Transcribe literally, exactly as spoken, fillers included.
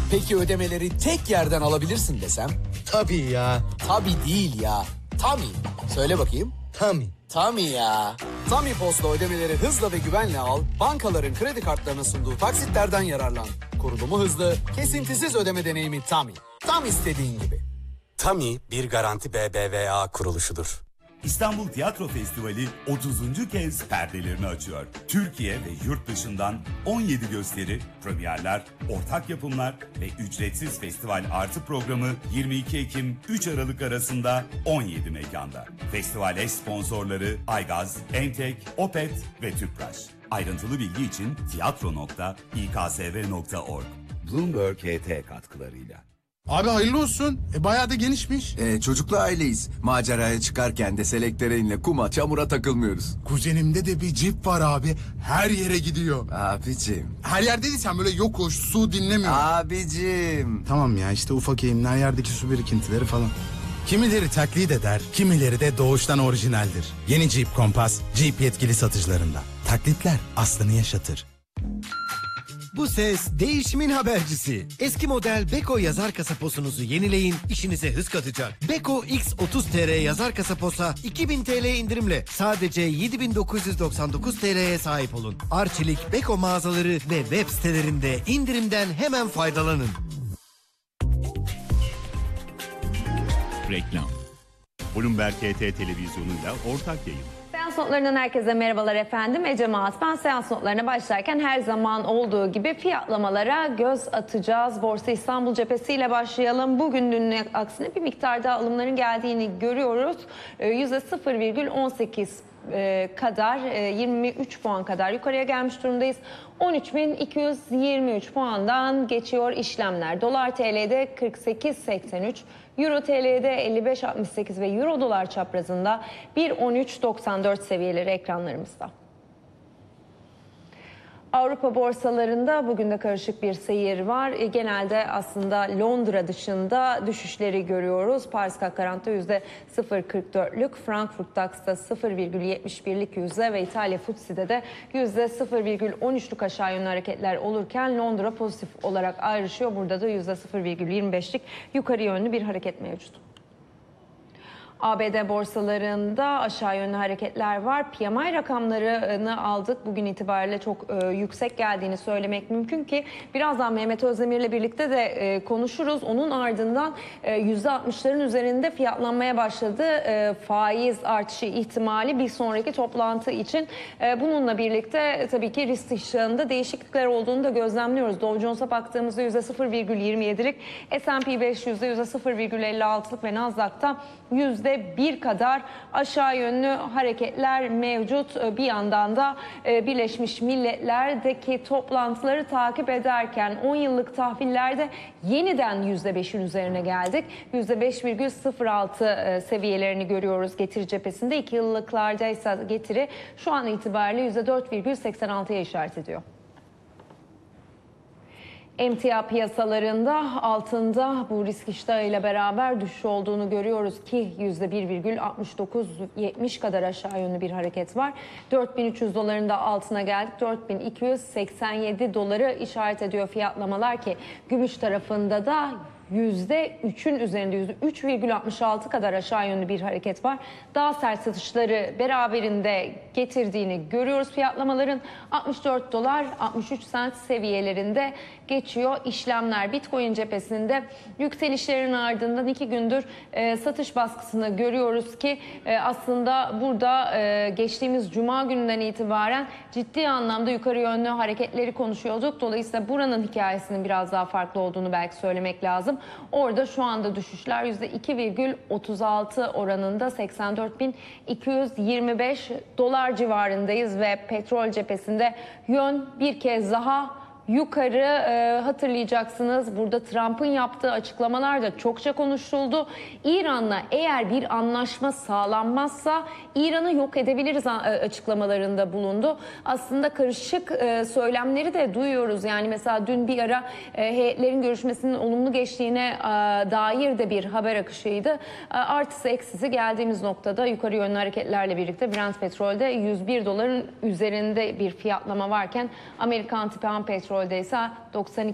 Peki ödemeleri tek yerden alabilirsin desem? Tabii ya. Tabii değil ya. Tami. Söyle bakayım. Tami. Tami ya. Tami Post'la ödemeleri hızla ve güvenle al. Bankaların kredi kartlarına sunduğu taksitlerden yararlan. Kurulumu hızlı, kesintisiz ödeme deneyimi Tami. Tam istediğin gibi. Tami bir Garanti B B V A kuruluşudur. İstanbul Tiyatro Festivali otuzuncu kez perdelerini açıyor. Türkiye ve yurt dışından on yedi gösteri, premierler, ortak yapımlar ve ücretsiz festival artı programı yirmi iki Ekim üç Aralık arasında on yedi mekanda. Festival eş sponsorları Aygaz, Entek, Opet ve Tüpraş. Ayrıntılı bilgi için tiyatro nokta i k s v nokta org. Bloomberg H T katkılarıyla. Abi hayırlı olsun. E, bayağı da genişmiş. Ee, çocuklu aileyiz. Maceraya çıkarken de selektere inle kuma çamura takılmıyoruz. Kuzenimde de bir cip var abi. Her yere gidiyor. Abicim. Her yer dediysen böyle yokuş, su dinlemiyor. Abicim. Tamam ya işte ufak eğimler, yerdeki su birikintileri falan. Kimileri taklit eder, kimileri de doğuştan orijinaldir. Yeni Jeep Compass, Jeep yetkili satıcılarında. Taklitler aslını yaşatır. Bu ses değişimin habercisi. Eski model Beko yazar kasaposunuzu yenileyin, işinize hız katacak. Beko X otuz T R yazar kasaposa iki bin T L indirimle sadece yedi bin dokuz yüz doksan dokuz T L'ye sahip olun. Arçelik, Beko mağazaları ve web sitelerinde indirimden hemen faydalanın. Reklam. Bloomberg H T televizyonuyla ortak yayın. Seans notlarından herkese merhabalar efendim. Ece Maat ben. Seans notlarına başlarken her zaman olduğu gibi fiyatlamalara göz atacağız. Borsa İstanbul cephesiyle başlayalım. Bugün dünün aksine bir miktarda alımların geldiğini görüyoruz. yüzde sıfır virgül on sekiz kadar, yirmi üç puan kadar yukarıya gelmiş durumdayız. on üç bin iki yüz yirmi üç puandan geçiyor işlemler. Dolar T L'de kırk sekiz seksen üç, Euro T L'de elli beş altmış sekiz ve Euro dolar çaprazında bir on üç doksan dört seviyeleri ekranlarımızda. Avrupa borsalarında bugün de karışık bir seyir var. Genelde aslında Londra dışında düşüşleri görüyoruz. Paris C A C quarantı'da yüzde sıfır virgül kırk dörtlük, Frankfurt DAX'ta sıfır virgül yetmiş birlik yüzde ve İtalya F T S E'de de yüzde sıfır virgül on üçlük aşağı yönlü hareketler olurken Londra pozitif olarak ayrışıyor. Burada da yüzde sıfır virgül yirmi beşlik yukarı yönlü bir hareket mevcut. A B D borsalarında aşağı yönlü hareketler var. P M I rakamlarını aldık. Bugün itibariyle çok e, yüksek geldiğini söylemek mümkün ki birazdan Mehmet Özdemir'le birlikte de e, konuşuruz. Onun ardından e, yüzde altmışların üzerinde fiyatlanmaya başladı. E, faiz artışı ihtimali bir sonraki toplantı için. E, bununla birlikte tabii ki risk iştahında değişiklikler olduğunu da gözlemliyoruz. Dow Jones'a baktığımızda yüzde sıfır virgül yirmi yedilik, S and P beş yüzde yüzde sıfır virgül elli altılık ve Nasdaq'ta yüzde bir kadar aşağı yönlü hareketler mevcut. Bir yandan da Birleşmiş Milletler'deki toplantıları takip ederken on yıllık tahvillerde yeniden yüzde beşin üzerine geldik. yüzde beş virgül sıfır altı seviyelerini görüyoruz getiri cephesinde. iki yıllıklarda ise getiri şu an itibariyle yüzde dört virgül seksen altıya işaret ediyor. Emtia piyasalarında altında bu risk iştahıyla beraber düşüş olduğunu görüyoruz ki yüzde bir virgül altmış dokuz yetmiş kadar aşağı yönlü bir hareket var. dört bin üç yüz doların da altına geldik. dört bin iki yüz seksen yedi doları işaret ediyor fiyatlamalar ki gümüş tarafında da yüzde üçün üzerinde yüzde üç virgül altmış altı kadar aşağı yönlü bir hareket var. Daha sert satışları beraberinde getirdiğini görüyoruz. Fiyatlamaların altmış dört dolar altmış üç sent seviyelerinde geçiyor işlemler. Bitcoin cephesinde yükselişlerin ardından iki gündür e, satış baskısını görüyoruz ki e, aslında burada e, geçtiğimiz Cuma gününden itibaren ciddi anlamda yukarı yönlü hareketleri konuşuyorduk. Dolayısıyla buranın hikayesinin biraz daha farklı olduğunu belki söylemek lazım. Orada şu anda düşüşler yüzde iki virgül otuz altı oranında seksen dört bin iki yüz yirmi beş dolar civarındayız ve petrol cephesinde yön bir kez daha yukarı. E, hatırlayacaksınız burada Trump'ın yaptığı açıklamalar da çokça konuşuldu. İran'la eğer bir anlaşma sağlanmazsa İran'ı yok edebiliriz açıklamalarında bulundu. Aslında karışık e, söylemleri de duyuyoruz. Yani mesela dün bir ara e, heyetlerin görüşmesinin olumlu geçtiğine e, dair de bir haber akışıydı. E, artısı eksisi geldiğimiz noktada yukarı yönlü hareketlerle birlikte Brent petrolde yüz bir doların üzerinde bir fiyatlama varken Amerikan tipi ham petrolde ise doksan iki